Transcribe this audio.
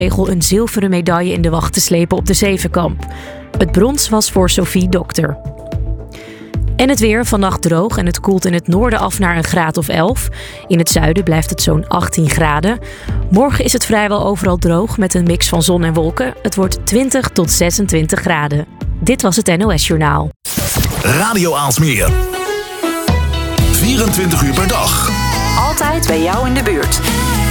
regel een zilveren medaille in de wacht te slepen op de zevenkamp. Het brons was voor Sophie Dokter. En het weer, vannacht droog en het koelt in het noorden af naar een graad of 11. In het zuiden blijft het zo'n 18 graden. Morgen is het vrijwel overal droog met een mix van zon en wolken. Het wordt 20 tot 26 graden. Dit was het NOS Journaal. Radio Aalsmeer. 24 uur per dag. Altijd bij jou in de buurt.